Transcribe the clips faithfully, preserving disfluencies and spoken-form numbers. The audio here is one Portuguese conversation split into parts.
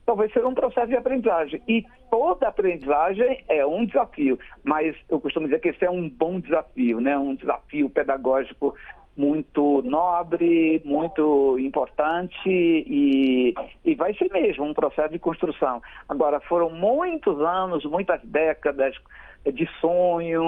talvez seja um processo de aprendizagem. E toda aprendizagem é um desafio, mas eu costumo dizer que esse é um bom desafio, né? Um desafio pedagógico muito nobre, muito importante e, e vai ser mesmo um processo de construção. Agora, foram muitos anos, muitas décadas de sonho,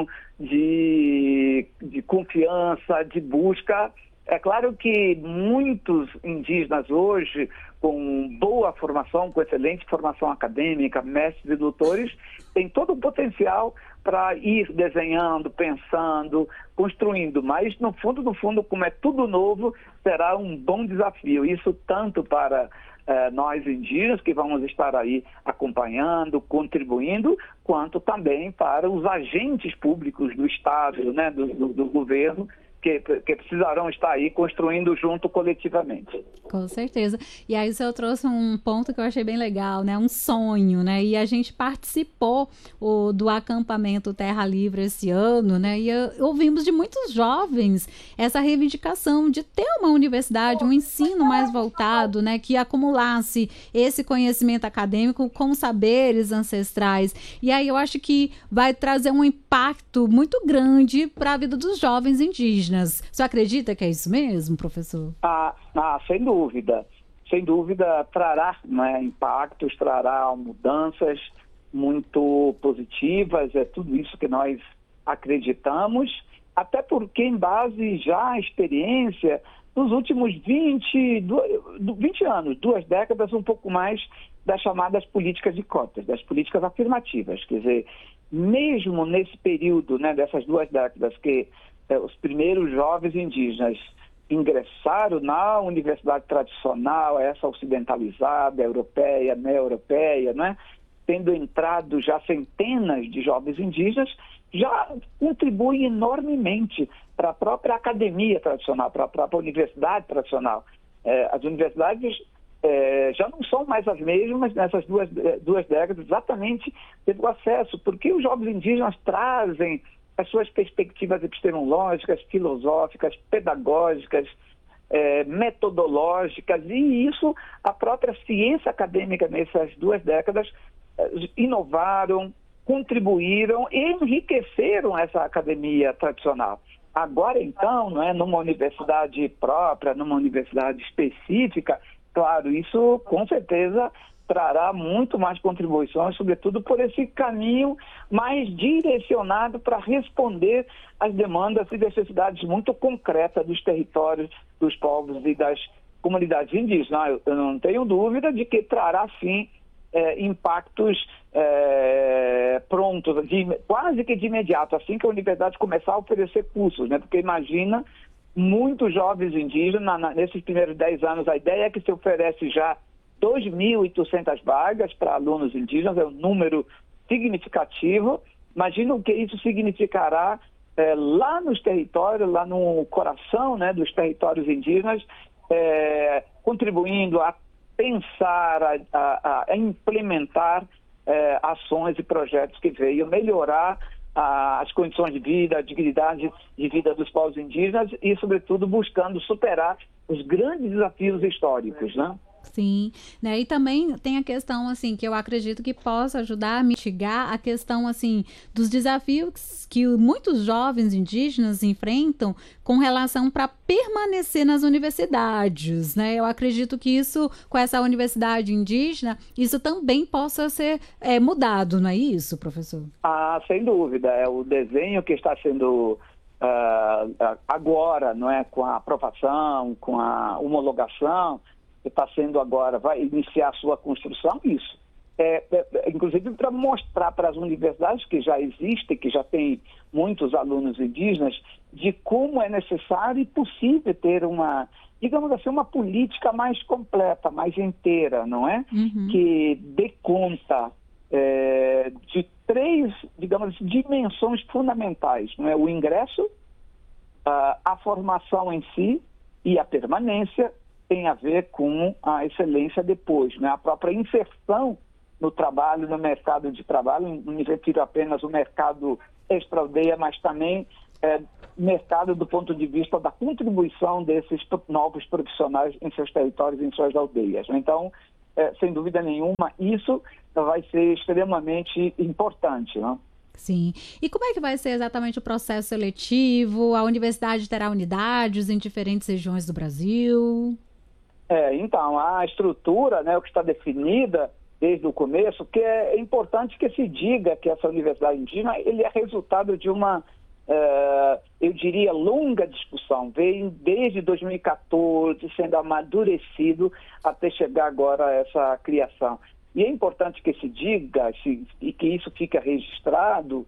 de, de confiança, de busca. É claro que muitos indígenas hoje, com boa formação, com excelente formação acadêmica, mestres e doutores, têm todo o potencial para ir desenhando, pensando, construindo. Mas, no fundo, no fundo, como é tudo novo, será um bom desafio. Isso tanto para eh, nós indígenas, que vamos estar aí acompanhando, contribuindo, quanto também para os agentes públicos do Estado, né, do, do, do governo, Que, que precisarão estar aí construindo junto coletivamente. Com certeza. E aí o senhor trouxe um ponto que eu achei bem legal, né? Um sonho, né? E a gente participou o, do acampamento Terra Livre esse ano, né? E uh, ouvimos de muitos jovens essa reivindicação de ter uma universidade, um ensino mais voltado, né? Que acumulasse esse conhecimento acadêmico com saberes ancestrais. E aí eu acho que vai trazer um impacto muito grande para a vida dos jovens indígenas. Você acredita que é isso mesmo, professor? Ah, ah sem dúvida. Sem dúvida, trará, né, impactos, trará mudanças muito positivas, é tudo isso que nós acreditamos, até porque em base já a experiência dos últimos vinte, vinte anos, duas décadas, um pouco mais das chamadas políticas de cotas, das políticas afirmativas. Quer dizer, mesmo nesse período, né, dessas duas décadas que eh, os primeiros jovens indígenas ingressaram na universidade tradicional, essa ocidentalizada, europeia, neo-europeia, né, tendo entrado já centenas de jovens indígenas, já contribuem enormemente para a própria academia tradicional, para a própria universidade tradicional. Eh, as universidades eh, já não são mais as mesmas nessas duas, duas décadas, exatamente pelo acesso, porque os jovens indígenas trazem as suas perspectivas epistemológicas, filosóficas, pedagógicas, eh, metodológicas, e isso a própria ciência acadêmica nessas duas décadas eh, inovaram, contribuíram e enriqueceram essa academia tradicional. Agora, então, não é, numa universidade própria, numa universidade específica, claro, isso com certeza trará muito mais contribuições, sobretudo por esse caminho mais direcionado para responder às demandas e necessidades muito concretas dos territórios, dos povos e das comunidades indígenas. Eu não tenho dúvida de que trará, sim, é, impactos é, prontos, de, quase que de imediato, assim que a universidade começar a oferecer cursos, né? Porque imagina, muitos jovens indígenas, na, nesses primeiros dez anos, a ideia é que se oferece já dois mil e oitocentas vagas para alunos indígenas, é um número significativo. Imagina o que isso significará é, lá nos territórios, lá no coração, né, dos territórios indígenas, é, contribuindo a pensar, a, a, a implementar é, ações e projetos que venham melhorar a, as condições de vida, a dignidade de vida dos povos indígenas e, sobretudo, buscando superar os grandes desafios históricos, né? Sim, né? E também tem a questão, assim, que eu acredito que possa ajudar a mitigar a questão, assim, dos desafios que muitos jovens indígenas enfrentam com relação para permanecer nas universidades, né? Eu acredito que isso, com essa universidade indígena, isso também possa ser é, mudado, não é isso, professor? Ah, sem dúvida. É o desenho que está sendo uh, agora, não é? Com a aprovação, com a homologação, que está sendo agora, vai iniciar a sua construção, isso. É, é, inclusive para mostrar para as universidades que já existem, que já tem muitos alunos indígenas, de como é necessário e possível ter uma, digamos assim, uma política mais completa, mais inteira, não é? Uhum. Que dê conta é, de três, digamos assim, dimensões fundamentais, não é? O ingresso, a, a formação em si e a permanência, tem a ver com a excelência depois, né? A própria inserção no trabalho, no mercado de trabalho, não me refiro apenas ao mercado extra-aldeia, mas também é, mercado do ponto de vista da contribuição desses novos profissionais em seus territórios, em suas aldeias. Então, é, sem dúvida nenhuma, isso vai ser extremamente importante, né? Sim. E como é que vai ser exatamente o processo seletivo? A universidade terá unidades em diferentes regiões do Brasil? É, então, a estrutura, né, o que está definida desde o começo, que é importante que se diga que essa universidade indígena ele é resultado de uma, é, eu diria, longa discussão. Vem desde dois mil e quatorze sendo amadurecido até chegar agora a essa criação. E é importante que se diga se, e que isso fique registrado,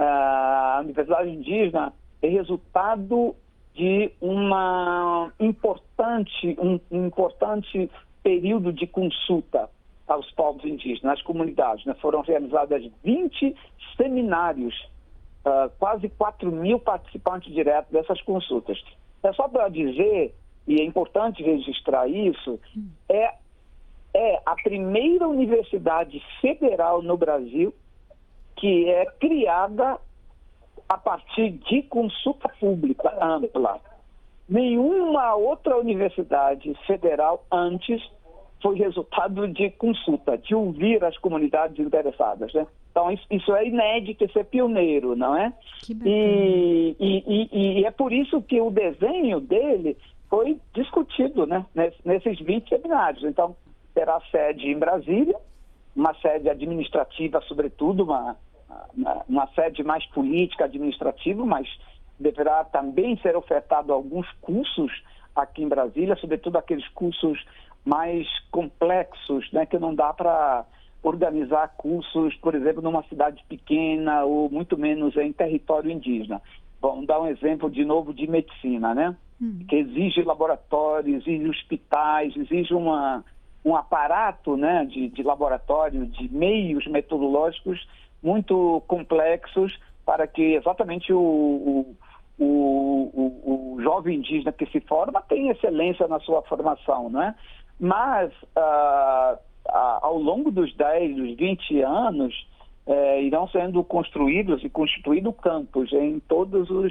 a Universidade Indígena é resultado de uma importante, um, um importante período de consulta aos povos indígenas, às comunidades. Né? Foram realizadas vinte seminários, uh, quase quatro mil participantes diretos dessas consultas. É só para dizer, e é importante registrar isso, é É a primeira universidade federal no Brasil que é criada a partir de consulta pública ampla. Nenhuma outra universidade federal antes foi resultado de consulta, de ouvir as comunidades interessadas, né? Então, isso, isso é inédito, isso é pioneiro, não é? Que e, e, e, e é por isso que o desenho dele foi discutido, né? Nesses vinte seminários. Então, terá sede em Brasília, uma sede administrativa, sobretudo, uma, uma, uma sede mais política, administrativa, mas deverá também ser ofertado alguns cursos aqui em Brasília, sobretudo aqueles cursos mais complexos, né, que não dá para organizar cursos, por exemplo, numa cidade pequena ou muito menos em território indígena. Vamos dar um exemplo de novo de medicina, né? Hum. Que exige laboratórios, exige hospitais, exige uma... um aparato, né, de, de laboratório, de meios metodológicos muito complexos para que exatamente o, o, o, o jovem indígena que se forma tenha excelência na sua formação, né? Mas, ah, ah, ao longo dos dez, dos vinte anos, eh, irão sendo construídos e constituídos campos em todos os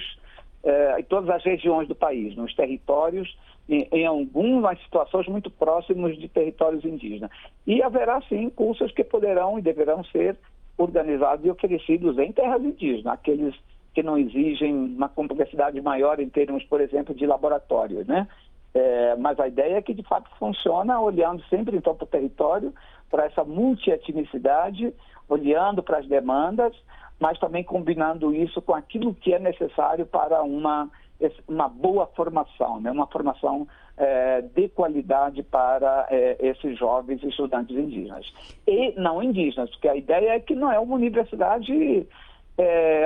em todas as regiões do país, nos territórios, em, em algumas situações muito próximas de territórios indígenas. E haverá, sim, cursos que poderão e deverão ser organizados e oferecidos em terras indígenas, aqueles que não exigem uma complexidade maior em termos, por exemplo, de laboratórios, né? É, mas a ideia é que, de fato, funciona olhando sempre, então, para o território, para essa multietnicidade, olhando para as demandas, mas também combinando isso com aquilo que é necessário para uma, uma boa formação, né? Uma formação é, de qualidade para é, esses jovens estudantes indígenas. E não indígenas, porque a ideia é que não é uma universidade é,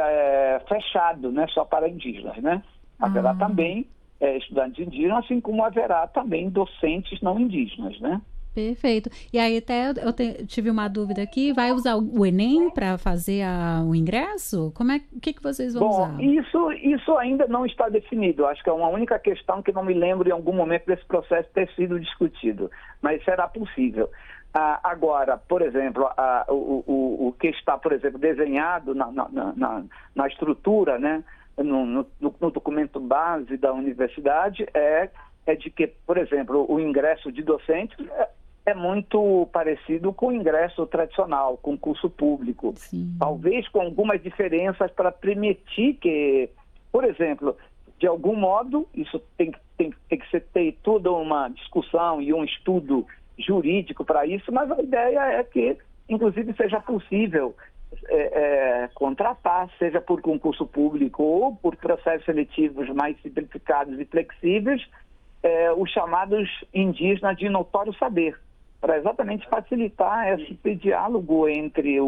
é, fechada, né? Só para indígenas, né? Haverá ah. também é, estudantes indígenas, assim como haverá também docentes não indígenas, né? Perfeito. E aí até eu te, tive uma dúvida aqui, vai usar o Enem para fazer a, o ingresso? Como é, o que, que vocês vão Bom, usar? Isso, isso ainda não está definido. Acho que é uma única questão que não me lembro em algum momento desse processo ter sido discutido, mas será possível. Ah, agora, por exemplo, ah, o, o, o que está, por exemplo, desenhado na, na, na, na estrutura, né, no, no, no documento base da universidade é, é de que, por exemplo, o ingresso de docentes é, é muito parecido com o ingresso tradicional, com curso público. Sim. Talvez com algumas diferenças para permitir que, por exemplo, de algum modo, isso tem, tem, tem que ser, ter toda uma discussão e um estudo jurídico para isso, mas a ideia é que, inclusive, seja possível é, é, contratar, seja por concurso público ou por processos seletivos mais simplificados e flexíveis, é, os chamados indígenas de notório saber, para exatamente facilitar esse diálogo entre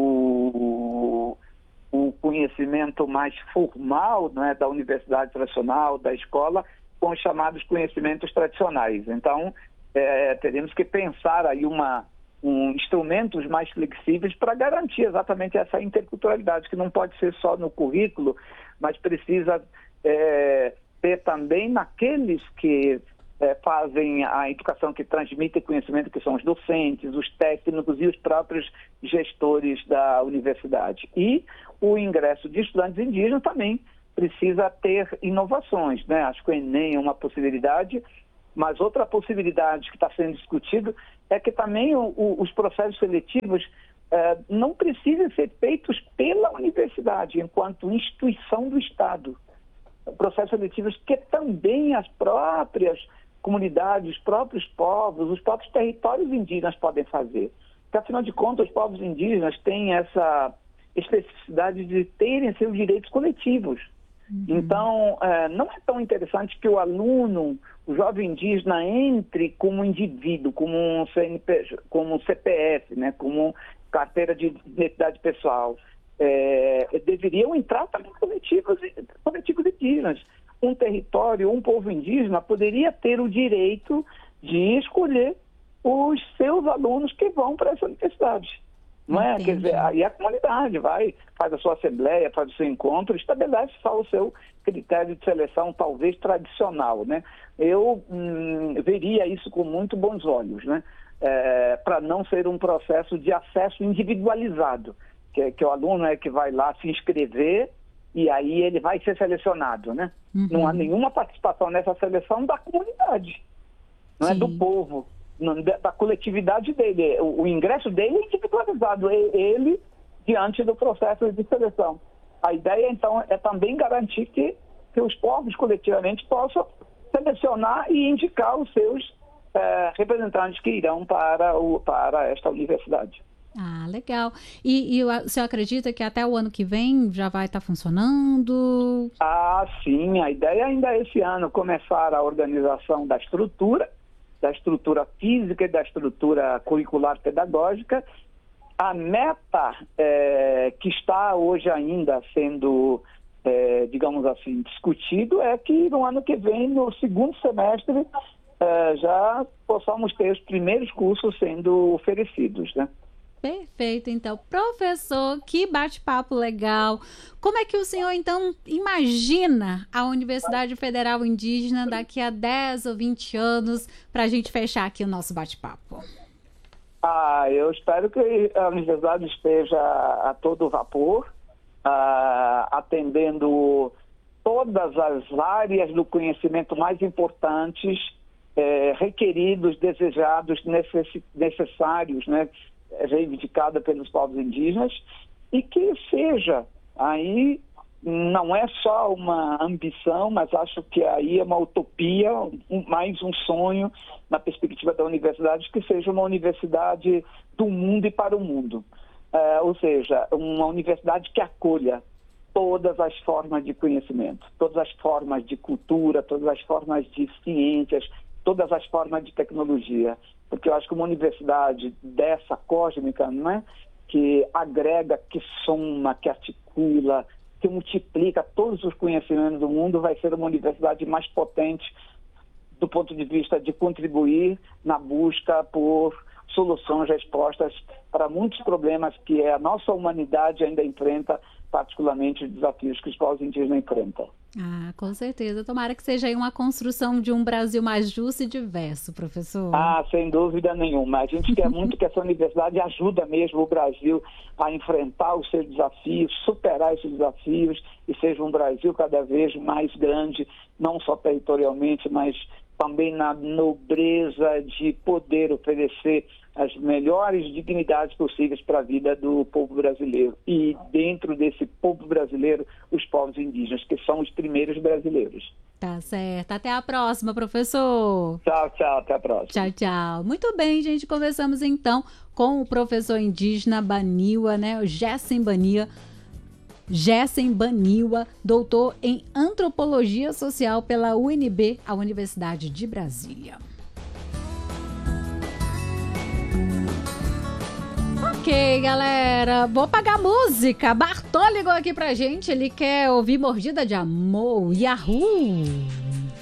o, o conhecimento mais formal, né, da universidade tradicional, da escola, com os chamados conhecimentos tradicionais. Então, é, teremos que pensar aí uma, um, instrumentos mais flexíveis para garantir exatamente essa interculturalidade, que não pode ser só no currículo, mas precisa é, ter também naqueles que É, fazem a educação, que transmitem conhecimento, que são os docentes, os técnicos e os próprios gestores da universidade. E o ingresso de estudantes indígenas também precisa ter inovações, né? Acho que o Enem é uma possibilidade, mas outra possibilidade que está sendo discutida é que também o, o, os processos seletivos é, não precisam ser feitos pela universidade, enquanto instituição do Estado. Processos seletivos que também as próprias comunidades, os próprios povos, os próprios territórios indígenas podem fazer. Porque, afinal de contas, os povos indígenas têm essa especificidade de terem seus direitos coletivos. Uhum. Então, é, não é tão interessante que o aluno, o jovem indígena, entre como indivíduo, como um C N P, como um C P F, né, como carteira de identidade pessoal. É, deveriam entrar também coletivos, coletivos indígenas. Um território, um povo indígena poderia ter o direito de escolher os seus alunos que vão para essa universidade. Não é? Quer dizer, aí a comunidade vai, faz a sua assembleia, faz o seu encontro, estabelece só o seu critério de seleção, talvez tradicional, né? Eu hum, veria isso com muito bons olhos, né? É, para não ser um processo de acesso individualizado, que, que o aluno é que vai lá se inscrever e aí ele vai ser selecionado, né? Uhum. Não há nenhuma participação nessa seleção da comunidade, não Sim. é do povo, não, da coletividade dele. O, o ingresso dele é individualizado, ele diante do processo de seleção. A ideia, então, é também garantir que, que os povos coletivamente possam selecionar e indicar os seus eh, representantes que irão para, o, para esta universidade. Ah, legal. E, e o senhor acredita que até o ano que vem já vai estar funcionando? Ah, sim. A ideia ainda é esse ano começar a organização da estrutura, da estrutura física e da estrutura curricular pedagógica. A meta é, que está hoje ainda sendo, é, digamos assim, discutido é que no ano que vem, no segundo semestre, é, já possamos ter os primeiros cursos sendo oferecidos, né? Perfeito, então. Professor, que bate-papo legal. Como é que o senhor, então, imagina a Universidade Federal Indígena daqui a dez ou vinte anos, para a gente fechar aqui o nosso bate-papo? Ah, eu espero que a universidade esteja a todo vapor, ah, atendendo todas as áreas do conhecimento mais importantes, eh, requeridos, desejados, necess, necessários, né? Reivindicada pelos povos indígenas, e que seja aí, não é só uma ambição, mas acho que aí é uma utopia, um, mais um sonho na perspectiva da universidade, que seja uma universidade do mundo e para o mundo. É, ou seja, uma universidade que acolha todas as formas de conhecimento, todas as formas de cultura, todas as formas de ciências, todas as formas de tecnologia. Porque eu acho que uma universidade dessa cósmica, não é? Que agrega, que soma, que articula, que multiplica todos os conhecimentos do mundo, vai ser uma universidade mais potente do ponto de vista de contribuir na busca por soluções, respostas para muitos problemas que a nossa humanidade ainda enfrenta, particularmente os desafios que os povos indígenas enfrentam. Ah, com certeza. Tomara que seja aí uma construção de um Brasil mais justo e diverso, professor. Ah, sem dúvida nenhuma. A gente quer muito que essa universidade ajude mesmo o Brasil a enfrentar os seus desafios, superar esses desafios e seja um Brasil cada vez mais grande, não só territorialmente, mas também na nobreza de poder oferecer as melhores dignidades possíveis para a vida do povo brasileiro. E dentro desse povo brasileiro, os povos indígenas, que são os primeiros brasileiros. Tá certo. Até a próxima, professor. Tchau, tchau. Até a próxima. Tchau, tchau. Muito bem, gente. Conversamos então com o professor indígena Baniwa, né? O Gessen Baniwa. Gessen Baniwa, doutor em Antropologia Social pela U N B, a Universidade de Brasília. Ok, galera, vou pagar música. Bartô ligou aqui pra gente, ele quer ouvir Mordida de Amor, Yahoo!